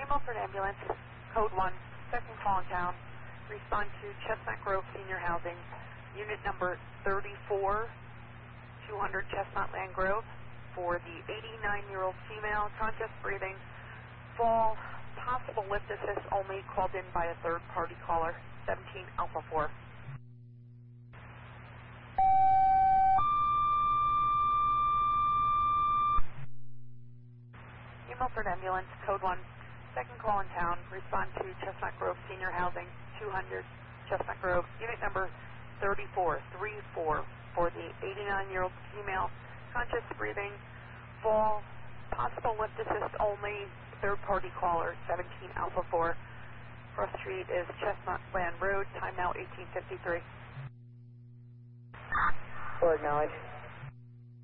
Milford Ambulance, Code 1, second call in town. Respond to Chestnut Grove Senior Housing, unit number 34, 200 Chestnut Land Grove, for the 89-year-old female, conscious breathing, fall, possible lift assist only, called in by a third-party caller, 17 Alpha 4. New Milford Ambulance, Code 1, second call in town. Respond to Chestnut Grove Senior Housing, 200 Chestnut Grove, unit number 34, for the 89-year-old female, conscious breathing, fall, possible lift assist only, third-party caller, 17 Alpha 4. Cross street is Chestnut Land Road, time now 1853. Full acknowledge.